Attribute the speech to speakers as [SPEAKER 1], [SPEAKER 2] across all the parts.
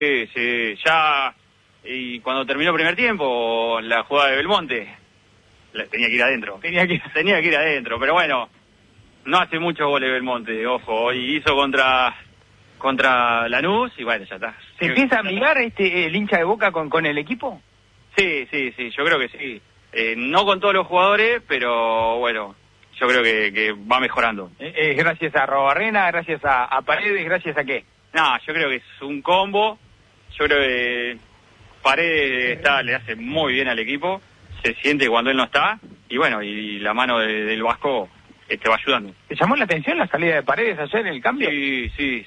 [SPEAKER 1] Sí, sí, ya, y cuando terminó el primer tiempo, la jugada de Belmonte, tenía que ir adentro. Tenía que ir adentro, pero bueno, no hace muchos goles Belmonte, ojo, y hizo contra Lanús, y bueno, ya está.
[SPEAKER 2] ¿Se empieza a amigar el hincha de Boca con el equipo?
[SPEAKER 1] Sí, yo creo que sí. No con todos los jugadores, pero bueno, yo creo que va mejorando.
[SPEAKER 2] Gracias a Robarrena, gracias a Paredes, gracias a qué.
[SPEAKER 1] No, yo creo que es un combo. Yo creo que Paredes le hace muy bien al equipo, se siente cuando él no está, y bueno, y la mano del Vasco va ayudando.
[SPEAKER 2] ¿Te llamó la atención la salida de Paredes ayer en el cambio?
[SPEAKER 1] Sí.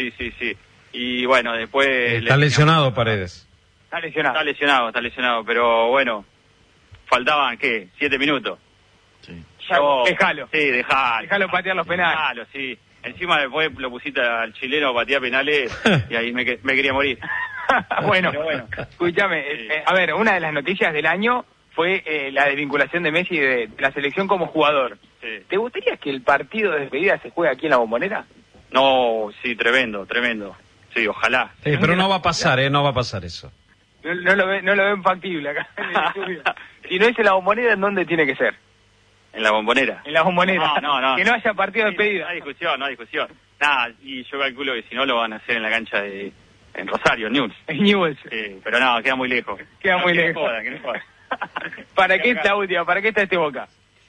[SPEAKER 1] Y bueno, después...
[SPEAKER 3] Está lesionado Paredes.
[SPEAKER 2] Está
[SPEAKER 1] lesionado, pero bueno, faltaban, ¿qué? 7 minutos.
[SPEAKER 2] Sí. Dejalo.
[SPEAKER 1] Sí, dejalo
[SPEAKER 2] patear los penales.
[SPEAKER 1] Dejalo, sí. Encima después lo pusiste al chileno a patear penales y ahí me quería morir.
[SPEAKER 2] Bueno, escúchame, a ver, una de las noticias del año fue la desvinculación de Messi de la selección como jugador.
[SPEAKER 1] Sí.
[SPEAKER 2] ¿Te gustaría que el partido de despedida se juegue aquí en la Bombonera?
[SPEAKER 1] No, sí, tremendo. Sí, ojalá.
[SPEAKER 3] Sí, pero no va a pasar, no va a pasar eso.
[SPEAKER 2] No lo ven factible acá en el estudio. Si no es en la Bombonera, ¿en dónde tiene que ser?
[SPEAKER 1] En la Bombonera.
[SPEAKER 2] En la Bombonera.
[SPEAKER 1] No.
[SPEAKER 2] Que no haya partido de despedida.
[SPEAKER 1] No hay discusión. Nada, y yo calculo que si no lo van a hacer en la cancha en Rosario, Newell's.
[SPEAKER 2] En Newell's.
[SPEAKER 1] Sí, pero no, queda muy lejos.
[SPEAKER 2] Lejos.
[SPEAKER 1] Que no joda.
[SPEAKER 2] ¿Para qué está última? ¿Para qué está este Boca?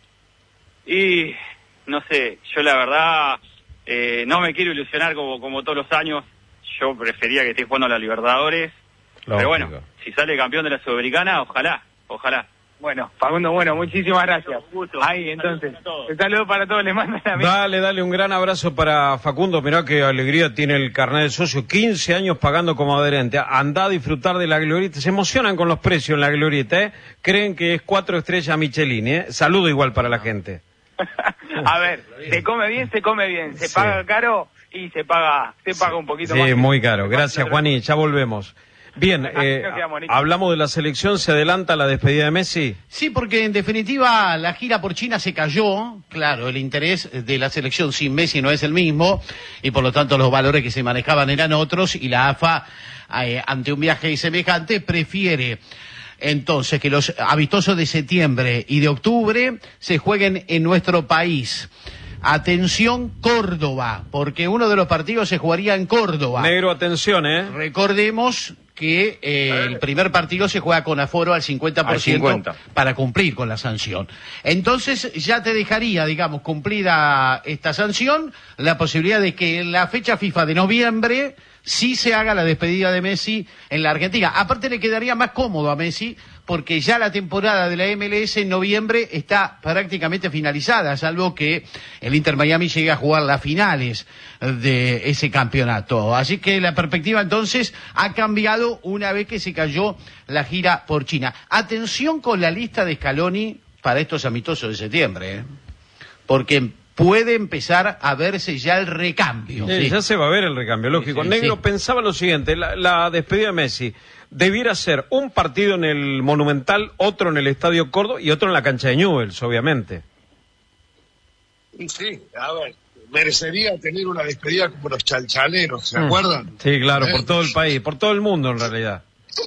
[SPEAKER 1] Y no sé, yo la verdad no me quiero ilusionar como todos los años. Yo prefería que esté jugando a la Libertadores.
[SPEAKER 3] Lógico.
[SPEAKER 1] Pero bueno, si sale campeón de la Sudamericana, ojalá.
[SPEAKER 2] Bueno, Facundo, muchísimas gracias. Ahí, entonces, un saludo para todos, les mandan a mí.
[SPEAKER 3] Dale, un gran abrazo para Facundo. Mirá qué alegría tiene el carnet de socio, 15 años pagando como adherente. Anda a disfrutar de la glorieta, se emocionan con los precios en la glorieta, ¿eh? Creen que es 4 estrellas Michelin, ¿eh? Saludo igual para la gente.
[SPEAKER 2] A ver, se come bien, se paga caro y se paga un poquito más.
[SPEAKER 3] Sí, muy caro. Gracias, Juaní, ya volvemos. Bien, hablamos de la selección, ¿se adelanta la despedida de Messi?
[SPEAKER 4] Sí, porque en definitiva la gira por China se cayó, claro, el interés de la selección sin Messi no es el mismo, y por lo tanto los valores que se manejaban eran otros, y la AFA, ante un viaje semejante, prefiere entonces que los amistosos de septiembre y de octubre se jueguen en nuestro país. Atención Córdoba, porque uno de los partidos se jugaría en Córdoba.
[SPEAKER 3] Negro, atención,
[SPEAKER 4] Recordemos que el primer partido se juega con aforo al 50%, para cumplir con la sanción. Entonces ya te dejaría, digamos, cumplida esta sanción, la posibilidad de que en la fecha FIFA de noviembre sí se haga la despedida de Messi en la Argentina. Aparte le quedaría más cómodo a Messi, porque ya la temporada de la MLS en noviembre está prácticamente finalizada, salvo que el Inter Miami llegue a jugar las finales de ese campeonato. Así que la perspectiva entonces ha cambiado una vez que se cayó la gira por China. Atención con la lista de Scaloni para estos amistosos de septiembre, porque puede empezar a verse ya el recambio.
[SPEAKER 3] Sí. Ya se va a ver el recambio, lógico. Negro pensaba lo siguiente, la despedida de Messi debiera ser un partido en el Monumental, otro en el Estadio Córdoba y otro en la cancha de Newell's, obviamente.
[SPEAKER 5] Sí, a ver, merecería tener una despedida como los chalchaleros, ¿se acuerdan?
[SPEAKER 3] Sí, claro, por todo el país, por todo el mundo en realidad.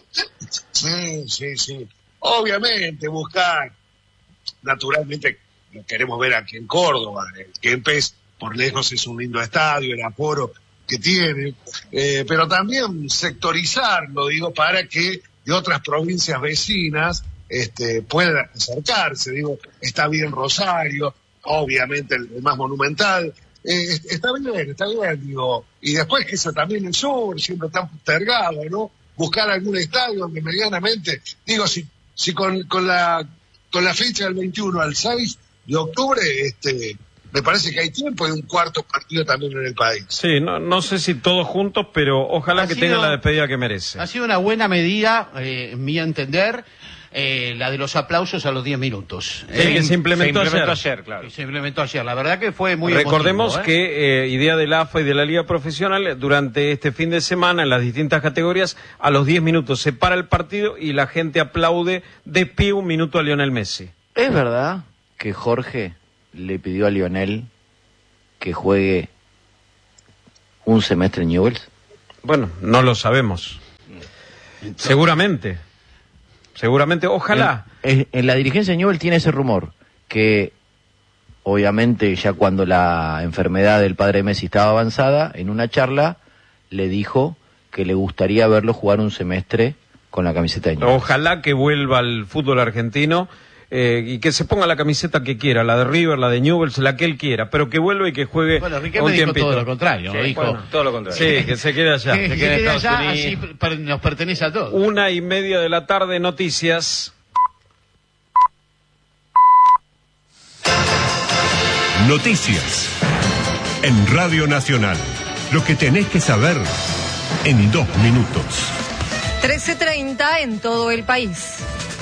[SPEAKER 5] Sí. Obviamente buscar, naturalmente queremos ver aquí en Córdoba, el Kempes por lejos es un lindo estadio, el aforo que tiene, pero también sectorizarlo, digo, para que de otras provincias vecinas puedan acercarse, digo, está bien Rosario, obviamente el más monumental, está bien, digo, y después que eso también el sur, siempre está postergado, ¿no? Buscar algún estadio donde medianamente, digo, si con la fecha del 21 al 6 de octubre, me parece que hay tiempo y un cuarto partido también en el país.
[SPEAKER 3] Sí, no sé si todos juntos, pero ojalá que tengan la despedida que merece.
[SPEAKER 4] Ha sido una buena medida, en mi entender, la de los aplausos a los 10 minutos.
[SPEAKER 3] Sí, que se implementó ayer.
[SPEAKER 4] Claro. Se implementó ayer, la verdad que fue muy
[SPEAKER 3] Recordemos
[SPEAKER 4] emotivo,
[SPEAKER 3] que idea del AFA y de la Liga Profesional, durante este fin de semana, en las distintas categorías, a los 10 minutos se para el partido y la gente aplaude de pie un minuto a Lionel Messi.
[SPEAKER 6] ¿Es verdad que Jorge le pidió a Lionel que juegue un semestre en Newell's?
[SPEAKER 3] Bueno, no lo sabemos. Seguramente, ojalá.
[SPEAKER 6] En la dirigencia de Newell's tiene ese rumor, que obviamente ya cuando la enfermedad del padre Messi estaba avanzada, en una charla le dijo que le gustaría verlo jugar un semestre con la camiseta de Newell's.
[SPEAKER 3] Ojalá que vuelva al fútbol argentino y que se ponga la camiseta que quiera, la de River, la de Newell's, la que él quiera, pero que vuelva y que juegue
[SPEAKER 4] Riquelme dijo todo lo contrario,
[SPEAKER 3] todo lo contrario. Sí, que se quede allá.
[SPEAKER 4] Que se quede allá, así nos pertenece a todos.
[SPEAKER 3] 1:30 de la tarde, noticias.
[SPEAKER 7] Noticias en Radio Nacional. Lo que tenés que saber en 2 minutos.
[SPEAKER 8] 13:30 en todo el país.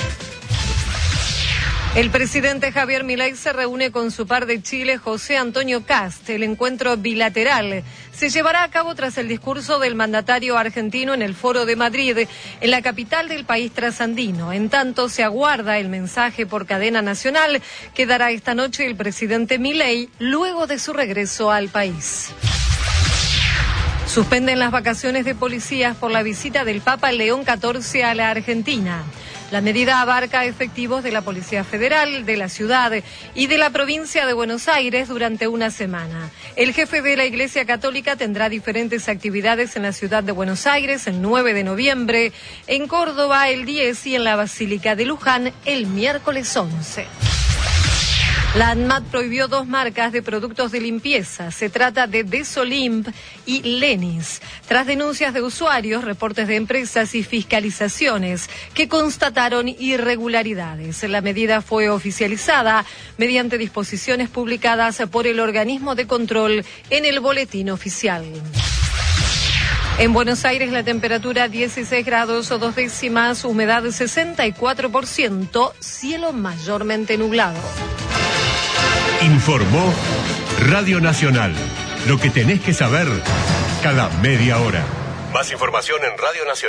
[SPEAKER 8] El presidente Javier Milei se reúne con su par de Chile, José Antonio Kast. El encuentro bilateral se llevará a cabo tras el discurso del mandatario argentino en el Foro de Madrid, en la capital del país trasandino. En tanto, se aguarda el mensaje por cadena nacional que dará esta noche el presidente Milei luego de su regreso al país. Suspenden las vacaciones de policías por la visita del Papa León XIV a la Argentina. La medida abarca efectivos de la Policía Federal, de la ciudad y de la provincia de Buenos Aires durante una semana. El jefe de la Iglesia Católica tendrá diferentes actividades en la ciudad de Buenos Aires el 9 de noviembre, en Córdoba el 10 y en la Basílica de Luján el miércoles 11. La ANMAT prohibió 2 marcas de productos de limpieza. Se trata de Desolimp y Lenis, tras denuncias de usuarios, reportes de empresas y fiscalizaciones que constataron irregularidades. La medida fue oficializada mediante disposiciones publicadas por el organismo de control en el Boletín Oficial. En Buenos Aires la temperatura 16 grados o 2 décimas, humedad 64%, cielo mayormente nublado.
[SPEAKER 7] Informó Radio Nacional. Lo que tenés que saber cada media hora. Más información en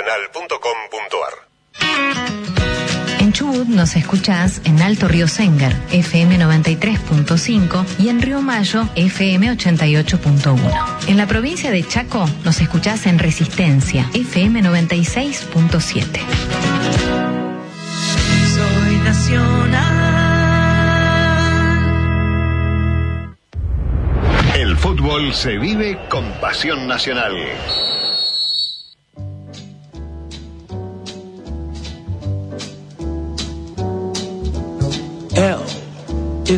[SPEAKER 7] radionacional.com.ar.
[SPEAKER 9] En Chubut nos escuchás en Alto Río Sengar, FM 93.5 y en Río Mayo, FM 88.1. En la provincia de Chaco nos escuchás en Resistencia, FM 96.7.
[SPEAKER 10] Soy nacional.
[SPEAKER 7] El fútbol se vive con pasión nacional.